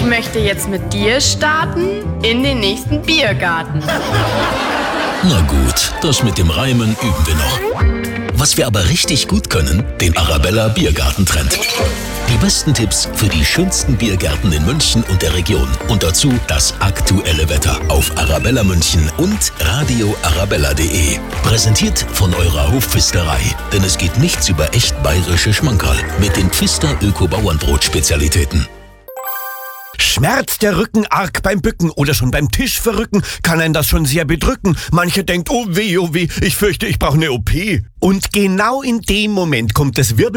möchte jetzt mit dir starten in den nächsten Biergarten. Na gut, das mit dem Reimen üben wir noch. Was wir aber richtig gut können, den Arabella Biergartentrend. Die besten Tipps für die schönsten Biergärten in München und der Region. Und dazu das aktuelle Wetter auf Arabella München und radioarabella.de. Präsentiert von eurer Hofpfisterei. Denn es geht nichts über echt bayerische Schmankerl mit den Pfister Öko-Bauernbrot-Spezialitäten. Schmerzt der Rücken arg beim Bücken oder schon beim Tisch verrücken, kann einen das schon sehr bedrücken. Mancher denkt, oh weh, ich fürchte, ich brauche eine OP. Und genau in dem Moment kommt das